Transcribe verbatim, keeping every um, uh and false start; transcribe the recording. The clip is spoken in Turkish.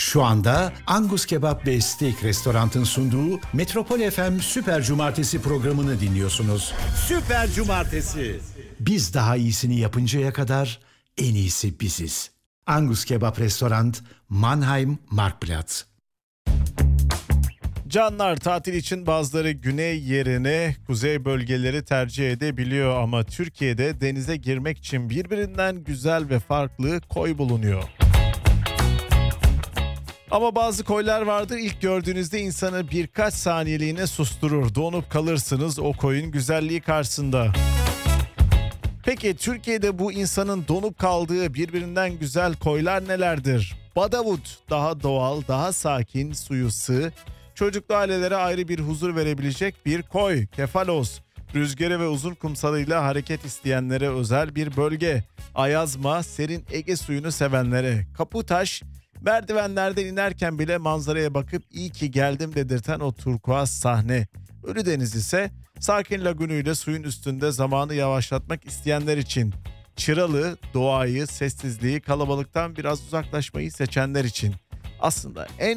Şu anda Angus Kebap ve Steak Restorant'ın sunduğu Metropol F M Süper Cumartesi programını dinliyorsunuz. Süper Cumartesi. Biz daha iyisini yapıncaya kadar en iyisi biziz. Angus Kebap Restorant, Mannheim Marktplatz. Canlar, tatil için bazıları güney yerine kuzey bölgeleri tercih edebiliyor ama Türkiye'de denize girmek için birbirinden güzel ve farklı koy bulunuyor. Ama bazı koylar vardır, ilk gördüğünüzde insanı birkaç saniyeliğine susturur. Donup kalırsınız o koyun güzelliği karşısında. Peki Türkiye'de bu insanın donup kaldığı birbirinden güzel koylar nelerdir? Badavut, daha doğal, daha sakin, suyu sığ, çocuklu ailelere ayrı bir huzur verebilecek bir koy. Kefalos, rüzgarı ve uzun kumsalıyla hareket isteyenlere özel bir bölge. Ayazma, serin Ege suyunu sevenlere. Kaputaş, merdivenlerden inerken bile manzaraya bakıp iyi ki geldim dedirten o turkuaz sahne. Ölüdeniz ise sakin lagünüyle suyun üstünde zamanı yavaşlatmak isteyenler için. Çıralı, doğayı, sessizliği, kalabalıktan biraz uzaklaşmayı seçenler için. Aslında en